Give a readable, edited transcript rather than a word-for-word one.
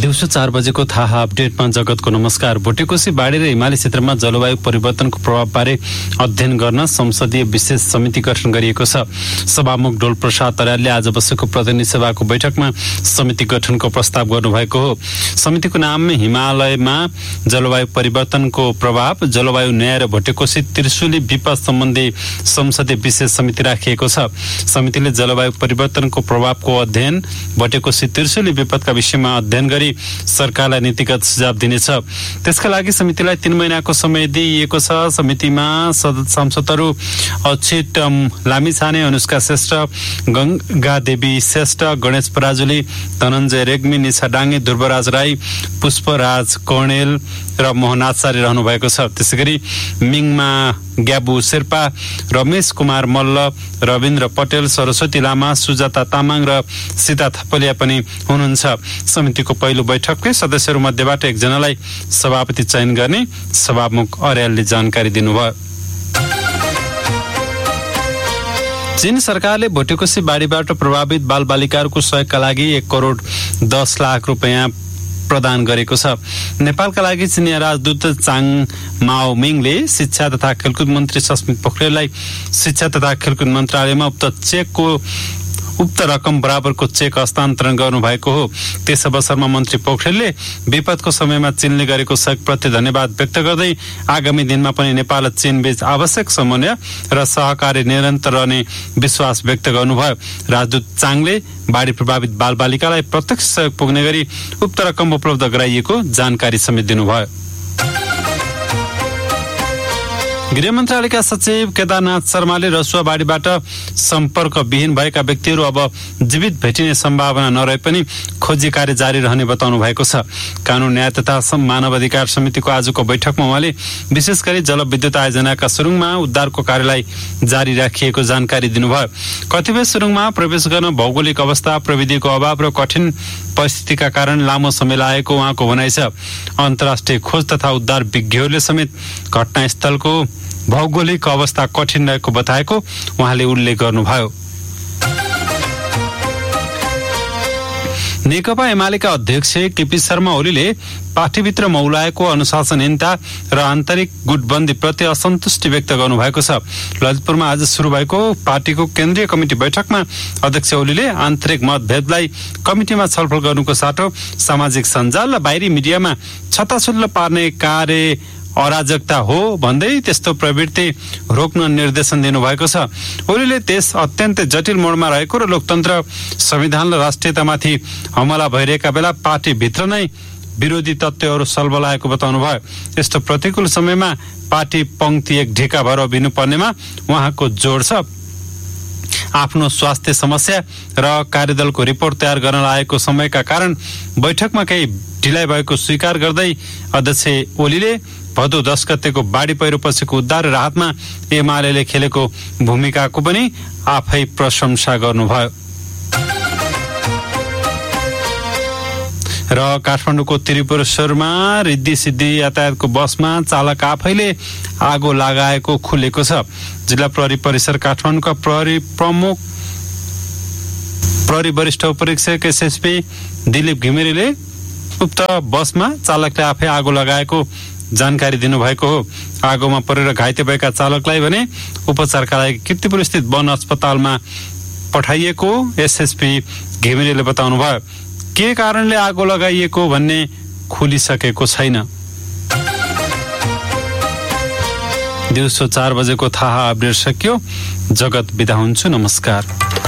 दिउँसो 4 बजेको थाहा अपडेटमा जगतको नमस्कार। भोटेकोशी बाढी र हिमाली क्षेत्रमा जलवायु परिवर्तनको प्रभावबारे अध्ययन गर्न संसदीय विशेष समिति गठन गरिएको छ। सभामुख डोल प्रसाद अर्यालले आज बसेको प्रतिनिधि सभाको बैठकमा समिति गठनको प्रस्ताव गर्नुभएको हो। समितिको नाम हिमालयमा जलवायु परिवर्तनको प्रभाव, जलवायु न्याय र भोटेकोशी त्रिशुली विपद सम्बन्धी संसदीय विशेष समिति राखिएको छ। समितिले जलवायु परिवर्तनको प्रभावको अध्ययन, भोटेकोशी त्रिशुली विपदका विषयमा अध्ययन गरी सरकारलाई नीतिगत सुझाव दिनेछ। त्यसका लागि समितिलाई 3 महिनाको समय दिइएको छ। समितिमा सांसदहरू अच्युत लामिछाने, अनुष्का श्रेष्ठ, गंगा देवी श्रेष्ठ, गणेश पराजुली, धनञ्जय रेग्मी, निशा डाङ्गे, ध्रुवराज राई, पुष्पराज कौडेल र मोहन आचार्य रहनु भएको छ। त्यसैगरी मिङमा ग्याबु शेर्पा, रमेश कुमार मल्ल, रविन्द्र पटेल, सरस्वती लामा, सुजाता तामाङ र सीता थपलिया पनि हुनुहुन्छ। समितिको पहिलो बैठकले सदस्यहरू मध्येबाट एकजनालाई सभापति चयन गर्ने सभामुख अर्यालले जानकारी दिनुभयो। चीन सरकारले भोटेकोशी बाढीबाट प्रभावित बालबालिकाहरूको सहयोगका लागि 1 करोड 10 लाख रुपियाँ प्रदान गरेको छ। नेपालका लागि चिनिया राजदूत चाङ माओ मिङले शिक्षा तथा खेलकुद मन्त्री सस्मित पोखरेललाई शिक्षा तथा खेलकुद मन्त्रालयमा उक्त रकम बराबरको चेक हस्तान्तरण गर्नुभएको हो। त्यस अवसरमा मन्त्री पोखरेलले विपदको समयमा चीनले गरेको सहयोगप्रति धन्यवाद व्यक्त गर्दै आगामी दिनमा पनि नेपाल र चीन बीच आवश्यक समन्वय र सहकार्य निरन्तर रहने विश्वास व्यक्त गर्नुभयो। राजदूत चाङले बाढी प्रभावित बालबालिकालाई प्रत्यक्ष सहयोग पुग्ने गरी उक्त रकम उपलब्ध गराइएको जानकारी समेत दिनुभयो। गृह मन्त्रालयका सचिव केदारनाथ शर्माले रसुवा बाढीबाट सम्पर्कविहीन भएका व्यक्तिहरू अब जीवित भेटिने सम्भावना नरहे पनि खोजी कार्य जारी रहने बताउनु भएको छ। कानून न्याय तथा मानव अधिकार समितिको आजको बैठकमा उहाँले विशेष गरी जलविद्युत आयोजनाका सुरुङमा उद्धारको कार्यलाई जारी राखिएको जानकारी दिनुभयो। कतिपय सुरुङमा प्रवेश गर्न भौगोलिक अवस्था, प्रविधिको अभाव र कठिन परिस्थितिका कारण लामो समय लागेको उहाँको भनाइ छ। अन्तर्राष्ट्रिय खोज तथा उद्धार विज्ञहरूले समेत घटनास्थलको भौगोलिक अवस्था कठिन रहेको बताएको उहाँले उल्लेख गर्नुभयो। नेकपा एमालेका अध्यक्ष केपी शर्मा ओलीले पार्टीभित्र मौलाएको अनुशासनहीनता र आन्तरिक गुटबन्दी प्रति असन्तुष्टि व्यक्त गर्नुभएको छ। ललितपुरमा आज सुरु भएको पार्टीको केन्द्रीय कमिटी बैठकमा अध्यक्ष ओलीले आन्तरिक मतभेदलाई कमिटीमा छलफल गर्नुको साटो सामाजिक सञ्जाल र बाहिरी मिडियामा छताछुल्ल पार्ने कार्य अराजकता हो भन्दै त्यस्तो प्रवृत्ति रोक्न निर्देशन दिनुभएको छ। ओलीले देश अत्यन्तै जटिल मोडमा रहेको र लोकतन्त्र, संविधान र राष्ट्रियतामाथि हमला भइरहेका बेला पार्टीभित्र नै विरोधी तत्त्वहरू सल्बलाएको बताउनु भयो। यस्तो प्रतिकूल समयमा पार्टी पंक्ति एक ढेका भएर उभिनु पर्नेमा उहाँको जोड छ। आफ्नो स्वास्थ्य समस्या र कार्यदलको रिपोर्ट तयार गर्न लागेको समयका कारण बैठकमा केही ढिलाइ भएको स्वीकार गर्दै अध्यक्ष ओलीले भदौ 10 गतेको बाढी पहिरो पछिको उद्धार राहतमा एमालेले खेलेको भूमिकाको पनि आफै प्रशंसा गर्नुभयो। र काठमाडौँको त्रिपुरेश्वरमा रिद्धि सिद्धि यातायातको बसमा चालक आफैले आगो लगाएको खुलेको छ। जिल्ला प्रहरी परिसर काठमाडौँका प्रहरी वरिष्ठ उपरीक्षक एसएसपी दिलीप घिमिरेले उक्त बसमा चालकले आफै आगो लगाएको जानकारी दिनुभएको हो। आगोमा परेर घाइते भएका चालकलाई भने उपचारका लागि कीर्तिपुर स्थित वन अस्पतालमा पठाइएको एसएसपी घिमिरेले बताउनु भयो। के कारणले आगो लगाइएको भन्ने खुलिसकेको छैन। दिउँसो 4 बजेको थाहा अपडेट सकियो। जगत बिदा हुन्छु। नमस्कार।